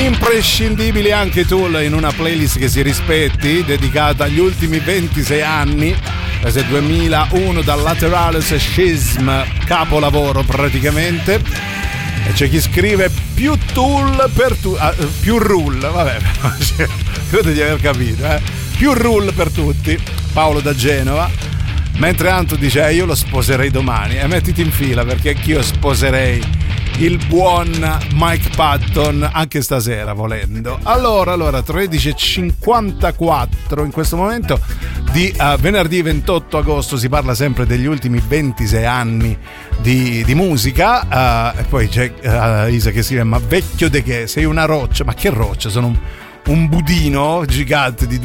Imprescindibili anche Tool in una playlist che si rispetti, dedicata agli ultimi 26 anni, dal 2001, dal Lateralus Schism, capolavoro praticamente. E c'è chi scrive più Tool per più Rule, vabbè, credo di aver capito, più Rule per tutti, Paolo da Genova. Mentre Anto dice io lo sposerei domani, e mettiti in fila perché anch'io sposerei il buon Mike Patton anche stasera volendo. Allora 13:54 in questo momento di venerdì 28 agosto, si parla sempre degli ultimi 26 anni di musica, e poi c'è Isa che scrive ma vecchio de che sei una roccia, ma che roccia, sono un budino gigante di